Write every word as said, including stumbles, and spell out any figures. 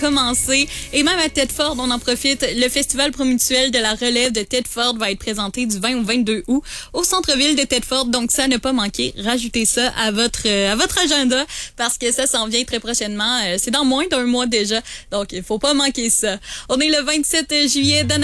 commencer. Et même à Thetford, on en profite. Le festival promutuel de la relève de Thetford va être présenté du vingt au vingt-deux août au centre-ville de Thetford. Donc, ça, ne pas manquer. Rajoutez ça à votre euh, à votre agenda parce que ça s'en vient très prochainement. Euh, c'est dans moins d'un mois déjà. Donc, il faut pas manquer ça. On est le vingt-sept juillet.